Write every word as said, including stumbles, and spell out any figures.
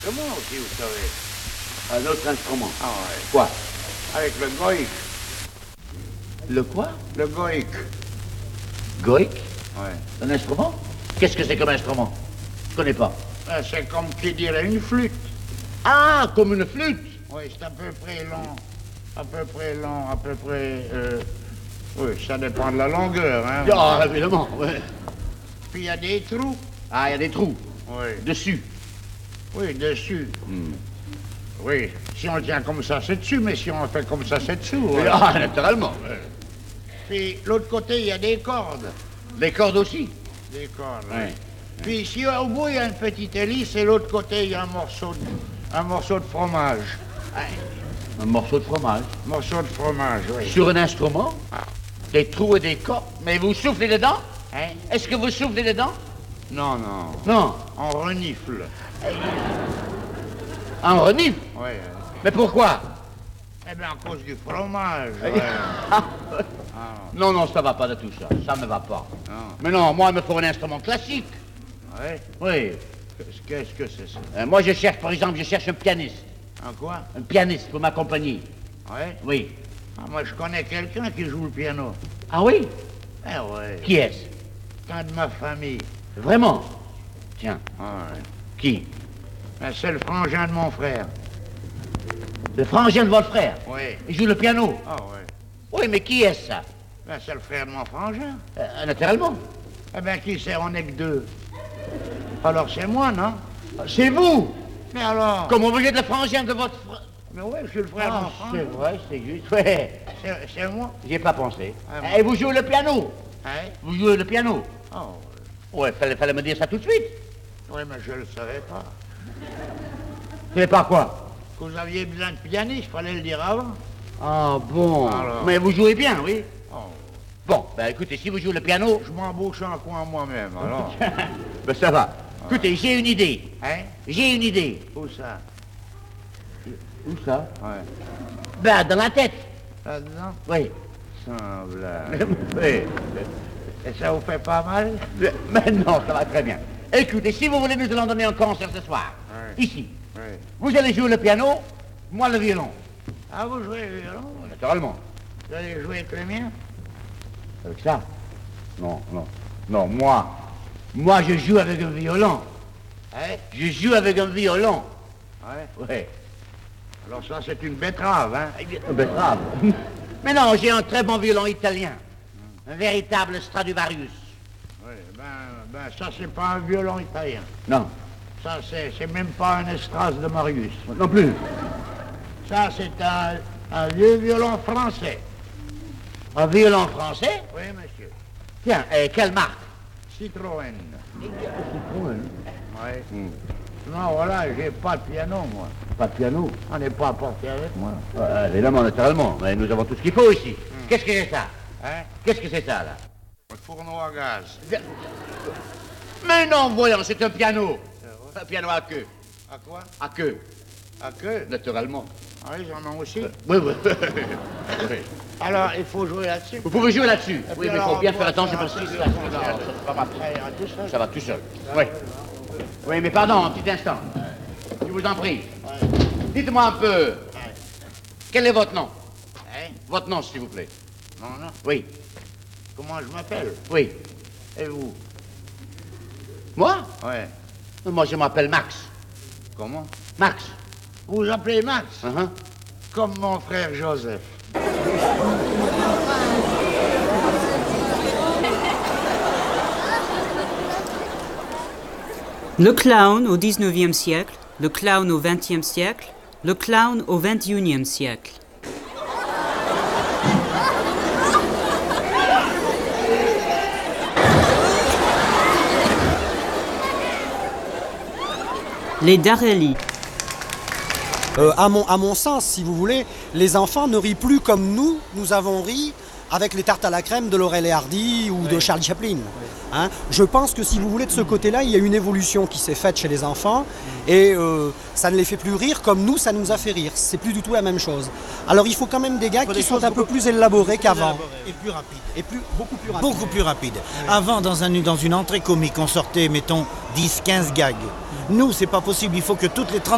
Comment aussi, vous savez? Un autre instrument. Ah ouais. Quoi? Avec le goïk. Le quoi? Le goïk. Goïk? Ouais. Un instrument? Qu'est-ce que c'est comme instrument? Je connais pas. Ah, c'est comme qui dirait une flûte. Ah, comme une flûte? Oui, c'est à peu près long. À peu près long, à peu près... Euh... Oui, ça dépend de la longueur, hein. Ah, évidemment, oui. Puis il y a des trous. Ah, il y a des trous. Oui. Dessus. Oui, dessus. Hmm. Oui, si on le tient comme ça, c'est dessus, mais si on le fait comme ça, c'est dessous. Ouais. Ah, naturellement. Puis l'autre côté, il y a des cordes. Les cordes aussi? Des cordes, Oui. oui. Puis si au bout, il y a une petite hélice, et l'autre côté, il y a un morceau de, un morceau de fromage. Un morceau de fromage. Un morceau de fromage, oui. Sur un instrument? Des trous et des cordes. Mais vous soufflez dedans? Hein? Est-ce que vous soufflez dedans? Non, non. Non. On renifle. En renifle? Oui. Mais pourquoi? Eh bien, à cause du fromage. Ah, Ouais. Ah. Non, non, ça va pas de tout ça. Ça me va pas. Non. Mais non, moi, il me faut un instrument classique. Ouais. Oui. Qu'est-ce que c'est ça? Euh, moi, je cherche, par exemple, je cherche un pianiste. Un quoi? Un pianiste pour m'accompagner. Ouais. Oui. Ah, moi, je connais quelqu'un qui joue le piano. Ah oui? Eh ouais. Qui est-ce? Un de ma famille. Vraiment? Tiens. Ouais. Qui? Ben, c'est le frangin de mon frère. Le frangin de votre frère? Oui. Il joue le piano? Ah ouais. Oui, mais qui est ça? Ben, c'est le frère de mon frangin. Euh, naturellement. Eh bien, qui c'est? On n'est que deux. Alors, c'est moi, non? C'est vous! Mais alors? Comme vous êtes le frangin de votre frère? Mais oui, je suis le frère de Ah, mon c'est frangin. vrai, c'est juste. Ouais. C'est c'est moi. J'y ai pas pensé. Ah, bon. Et vous jouez le piano? Hein? Vous jouez le piano? Oh, Ouais, fallait, fallait me dire ça tout de suite. oui, mais je le savais pas. Vous savez pas quoi? Que vous aviez besoin de pianiste, fallait le dire avant. Ah bon. Alors. Mais vous jouez bien, oui? Oh, Bon, ben écoutez, si vous jouez le piano, je m'embauche un coin moi-même, alors. ben ça va. Écoutez, j'ai une idée. Hein? J'ai une idée. Où ça? Où ça? Ouais. Ben, dans la tête. Là-dedans? Oui. Sans blague. oui. Et ça vous fait pas mal? Mais non, ça va très bien. Écoutez, si vous voulez, nous allons donner un concert ce soir. Oui. Ici. Oui. Vous allez jouer le piano, moi le violon. Ah, vous jouez le violon? Naturellement. Vous allez jouer avec le mien? Avec ça? Non, non. Non, moi. Moi, je joue avec un violon. Hein? Je joue avec un violon. Ouais. Oui. Alors ça, c'est une betterave, hein? Un betterave. Mais non, j'ai un très bon violon italien. Un véritable Stradivarius. Oui, ben, ben ça, c'est pas un violon italien. Non. Ça, c'est c'est même pas un Estras de Marius. Non plus. Ça, c'est un, un vieux violon français. Un violon français? Oui, monsieur. Tiens, et quelle marque? Citroën. Citroën. Oui. Hmm. Non, voilà, j'ai pas de piano, moi. Pas de piano. On n'est pas apporté avec moi. Euh, évidemment, naturellement. Mais nous avons tout ce qu'il faut ici. Qu'est-ce que c'est ça? Hein? Qu'est-ce que c'est ça, là? Un fourneau à gaz. Mais non, voyons, c'est un piano. Un piano à queue. À quoi? À queue, À queue? naturellement. Ah, ils en ont aussi. Oui, oui. Oui. Alors, il faut jouer là-dessus. Vous pouvez jouer là-dessus. Et puis Oui, mais il alors, faut bien on faire doit attention faire parce que un ça, petit ça, peu ça, ça va pas. Ça ira tout seul. Ça va tout seul. Oui. Oui, mais pardon, un petit instant. Je vous en prie. Ouais. Dites-moi un peu, Ouais. quel est votre nom? Hein? Votre nom, s'il vous plaît. Non, non. Oui, Comment je m'appelle? oui. Et vous? Moi? Ouais. Moi, je m'appelle Max. Comment? Max. Vous vous appelez Max? Uh-huh. Comme mon frère Joseph. Le clown au dix-neuvième siècle, le clown au vingtième siècle, le clown au vingt et unième siècle. Les Darelli. Euh, à, mon, à mon sens, si vous voulez, les enfants ne rient plus comme nous, nous avons ri avec les tartes à la crème de Laurel et Hardy ou de Charlie Chaplin. Hein, je pense que si vous voulez, de ce côté-là, il y a une évolution qui s'est faite chez les enfants et euh, ça ne les fait plus rire comme nous, ça nous a fait rire. C'est plus du tout la même chose. Alors il faut quand même des gags qui sont un peu plus élaborés qu'avant. Et plus rapide. Et plus, beaucoup plus rapides. Beaucoup plus rapide. Avant, dans, un, dans une entrée comique, on sortait, mettons, dix quinze gags. Nous, c'est pas possible. Il faut que toutes les trente